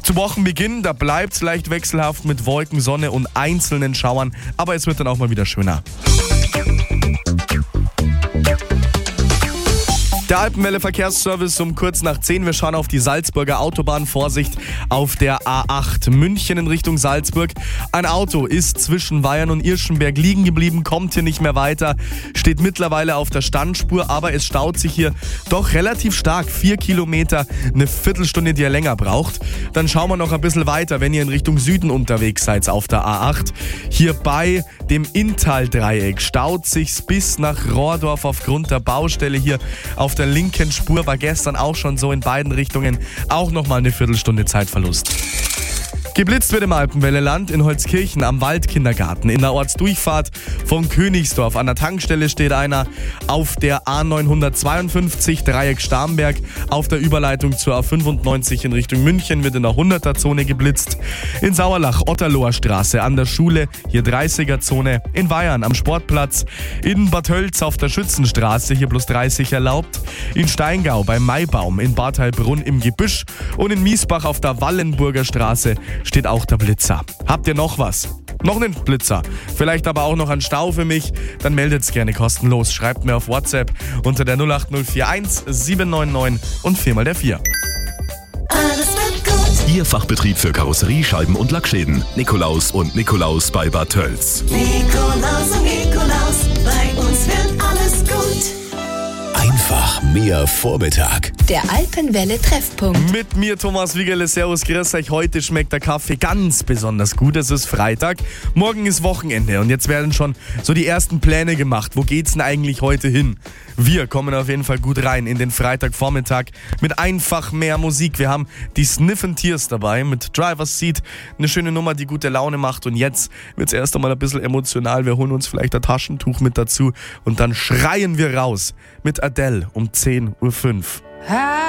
Zu Wochenbeginn, da bleibt es leicht wechselhaft mit Wolken, Sonne und einzelnen Schauern, aber es wird dann auch mal wieder schöner. Der Alpenwelle Verkehrsservice um kurz nach 10. Wir schauen auf die Salzburger Autobahn. Vorsicht auf der A8 München in Richtung Salzburg. Ein Auto ist zwischen Weyern und Irschenberg liegen geblieben, kommt hier nicht mehr weiter, steht mittlerweile auf der Standspur, aber es staut sich hier doch relativ stark. 4 Kilometer, eine Viertelstunde, die ihr länger braucht. Dann schauen wir noch ein bisschen weiter, wenn ihr in Richtung Süden unterwegs seid auf der A8. Hier bei dem Inntal-Dreieck staut sich's bis nach Rohrdorf aufgrund der Baustelle hier auf der linken Spur. War gestern auch schon so in beiden Richtungen. Auch nochmal eine Viertelstunde Zeitverlust. Geblitzt wird im Alpenwelleland in Holzkirchen am Waldkindergarten. In der Ortsdurchfahrt von Königsdorf. An der Tankstelle steht einer. Auf der A952 Dreieck Starnberg. Auf der Überleitung zur A95 in Richtung München wird in der 100er-Zone geblitzt. In Sauerlach Otterloher Straße an der Schule, hier 30er-Zone. In Weyern am Sportplatz. In Bad Tölz auf der Schützenstraße, hier plus 30 erlaubt. In Steingau beim Maibaum. In Bad Heilbrunn im Gebüsch. Und in Miesbach auf der Wallenburger Straße steht auch der Blitzer. Habt ihr noch was? Noch einen Blitzer? Vielleicht aber auch noch einen Stau für mich? Dann meldet's gerne kostenlos. Schreibt mir auf WhatsApp unter der 08041 799 und 4x4. Alles wird gut. Ihr Fachbetrieb für Karosserie, Scheiben und Lackschäden. Nikolaus und Nikolaus bei Bad Tölz. Nikolaus und Nikolaus, bei uns wird alles gut. Einfach mehr Vormittag. Der Alpenwelle Treffpunkt. Mit mir Thomas Wiegerle, servus, grüß euch. Heute schmeckt der Kaffee ganz besonders gut. Es ist Freitag, morgen ist Wochenende und jetzt werden schon so die ersten Pläne gemacht. Wo geht's denn eigentlich heute hin? Wir kommen auf jeden Fall gut rein in den Freitagvormittag mit einfach mehr Musik. Wir haben die Sniffin' Tears dabei mit Driver's Seat. Eine schöne Nummer, die gute Laune macht. Und jetzt wird's erst einmal ein bisschen emotional. Wir holen uns vielleicht ein Taschentuch mit dazu und dann schreien wir raus mit Adele um 10:05 Uhr.